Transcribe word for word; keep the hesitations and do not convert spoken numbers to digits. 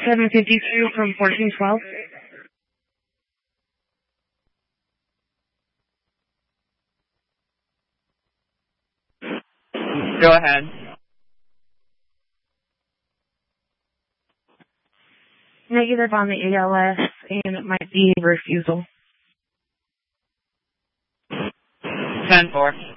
seven fifty-two from fourteen twelve. Go ahead. Negative on the A L S, and it might be refusal. ten four.